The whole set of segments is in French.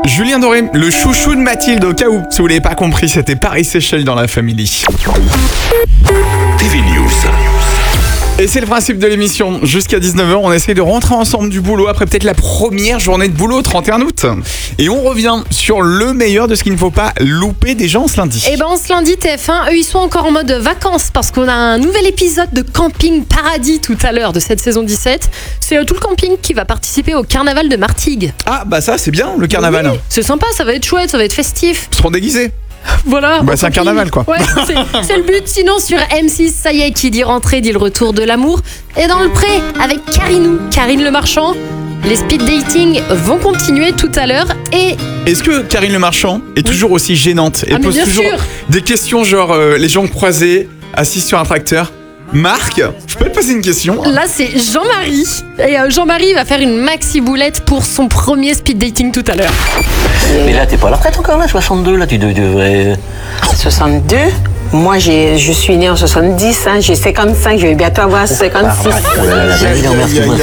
Julien Doré, le chouchou de Mathilde, au cas où, si vous l'avez pas compris, c'était Paris Seychelles dans la Family. TV News. Et c'est le principe de l'émission. Jusqu'à 19h, on essaye de rentrer ensemble du boulot après peut-être la première journée de boulot, 31 août. Et on revient sur le meilleur de ce qu'il ne faut pas louper des gens ce lundi. Et ce lundi, TF1, eux, ils sont encore en mode vacances parce qu'on a un nouvel épisode de Camping Paradis tout à l'heure de cette saison 17. C'est tout le camping qui va participer au carnaval de Martigues. Ah, bah ça, c'est bien, le carnaval. Oui, c'est sympa, ça va être chouette, ça va être festif. Ils seront déguisés. Voilà. Bah, c'est un carnaval, quoi. Ouais, c'est le but. Sinon, sur M6, ça y est, qui dit rentrée dit le retour de l'amour. Et dans le pré, avec Karine Le Marchand, les speed dating vont continuer tout à l'heure. Et est-ce que Karine Le Marchand est toujours aussi gênante et mais pose bien toujours sûr. des questions genre les jambes croisées, assis sur un tracteur? Marc, je peux te poser une question? là, c'est Jean-Marie. Et Jean-Marie va faire une maxi boulette pour son premier speed dating tout à l'heure. Mais là, t'es pas à la retraite encore, là, 62, là, tu devrais... 62. Moi, je suis née en 70, hein, j'ai 55, je vais bientôt avoir 56. Oh là là, vas-y, remercie-moi.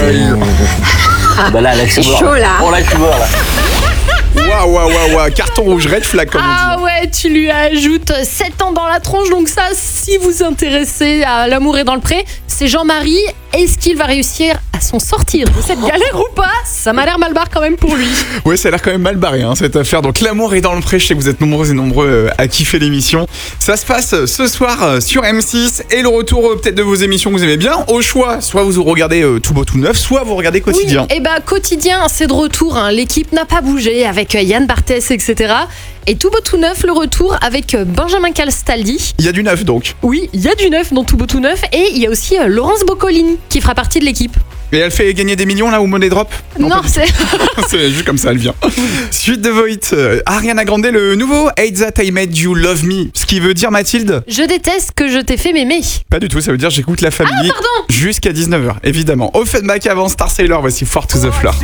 Bah là, C'est chaud, là. Oh là, tu vois, là. Waouh, carton rouge, red flag comme on dit. Ah ouais, tu lui ajoutes 7 ans dans la tronche. Donc ça, si vous vous intéressez à l'amour et dans le pré, c'est Jean-Marie. Est-ce qu'il va réussir à s'en sortir de cette galère ou pas? Ça m'a l'air mal barre quand même pour lui. Ouais, ça a l'air quand même mal barré cette affaire. Donc l'amour est dans le pré, je sais que vous êtes nombreux et nombreux à kiffer l'émission. Ça se passe ce soir sur M6 et le retour peut-être de vos émissions que vous aimez bien. Au choix, soit vous regardez Tout Beau Tout Neuf, soit vous regardez Quotidien. Oui, et Quotidien, c'est de retour. L'équipe n'a pas bougé avec Yann Barthès, etc. Et Tout Beau Tout Neuf, le retour avec Benjamin Castaldi. Il y a du neuf donc. Oui, il y a du neuf dans Tout Beau Tout Neuf. Et il y a aussi Laurence Boccolini qui fera partie de l'équipe. Et elle fait gagner des millions là au Money Drop? Non, c'est... C'est juste comme ça, elle vient. Suite de Voight, Ariana Grande, le nouveau Hate That I Made You Love Me. Ce qui veut dire, Mathilde? Je déteste que je t'ai fait m'aimer. Pas du tout, ça veut dire j'écoute la famille pardon. jusqu'à 19h, évidemment. Offenbach avant Star Sailor, voici Fort to the Floor.